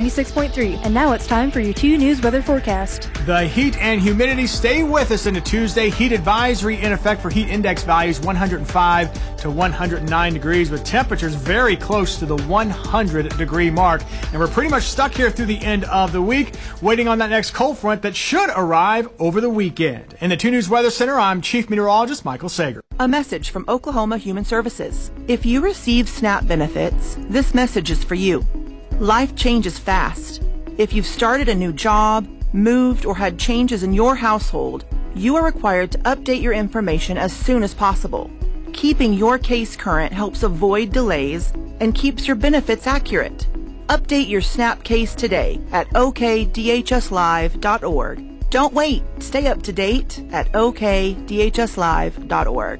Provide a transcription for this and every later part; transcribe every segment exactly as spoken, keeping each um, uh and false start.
ninety-six point three. And now it's time for your two News weather forecast. The heat and humidity stay with us into Tuesday. Heat advisory in effect for heat index values one hundred five to one hundred nine degrees, with temperatures very close to the one hundred degree mark. And we're pretty much stuck here through the end of the week, waiting on that next cold front that should arrive over the weekend. In the two News Weather Center, I'm Chief Meteorologist Michael Sager. A message from Oklahoma Human Services. If you receive SNAP benefits, this message is for you. Life changes fast. If you've started a new job, moved, or had changes in your household, you are required to update your information as soon as possible. Keeping your case current helps avoid delays and keeps your benefits accurate. Update your SNAP case today at O K D H S live dot org. Don't wait. Stay up to date at O K D H S live dot org.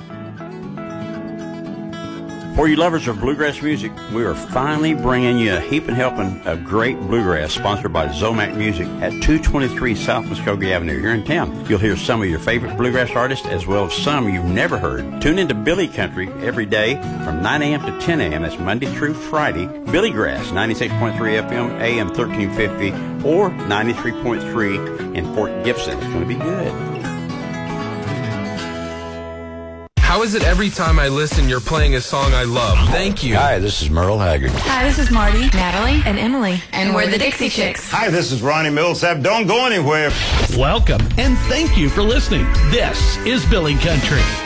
For you lovers of bluegrass music, we are finally bringing you a heaping helping of great bluegrass, sponsored by Zomac Music at two twenty-three South Muskogee Avenue here in town. You'll hear some of your favorite bluegrass artists as well as some you've never heard. Tune into Billy Country every day from nine a.m. to ten a.m. That's Monday through Friday. Billy Grass, ninety-six point three F M, A M thirteen fifty, or ninety-three point three in Fort Gibson. It's going to be good. How is it every time I listen, you're playing a song I love? Thank you. Hi, this is Merle Haggard. Hi, this is Marty, Natalie, and Emily. And we're the Dixie Chicks. Hi, this is Ronnie Millsap. Don't go anywhere. Welcome, and thank you for listening. This is Billy Country.